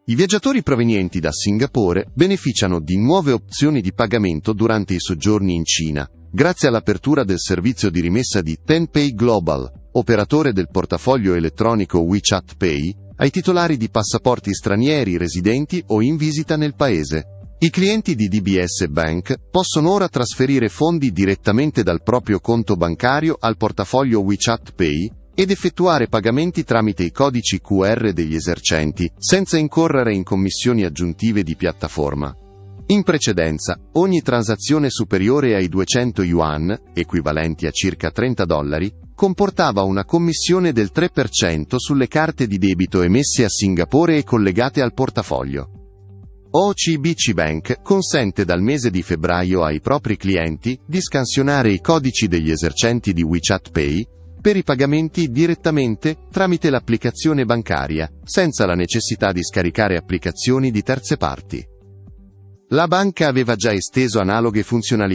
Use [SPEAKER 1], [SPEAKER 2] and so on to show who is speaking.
[SPEAKER 1] I viaggiatori provenienti da Singapore beneficiano di nuove opzioni di pagamento durante i soggiorni in Cina, grazie all'apertura del servizio di rimessa di Tenpay Global, operatore del portafoglio elettronico WeChat Pay, ai titolari di passaporti stranieri residenti o in visita nel paese. I clienti di DBS Bank possono ora trasferire fondi direttamente dal proprio conto bancario al portafoglio WeChat Pay ed effettuare pagamenti tramite i codici QR degli esercenti, senza incorrere in commissioni aggiuntive di piattaforma. In precedenza, ogni transazione superiore ai 200 yuan, equivalenti a circa $30, comportava una commissione del 3% sulle carte di debito emesse a Singapore e collegate al portafoglio. OCBC Bank consente dal mese di febbraio ai propri clienti di scansionare i codici degli esercenti di WeChat Pay per i pagamenti direttamente tramite l'applicazione bancaria, senza la necessità di scaricare applicazioni di terze parti. La banca aveva già esteso analoghe funzionalità